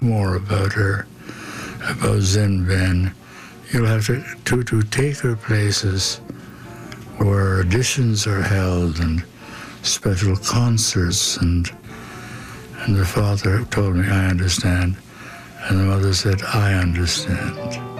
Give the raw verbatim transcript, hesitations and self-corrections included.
more about her, about Zen Ben. You'll have to, to, to take her places where auditions are held and special concerts. And, and the father told me, I understand. And the mother said, I understand.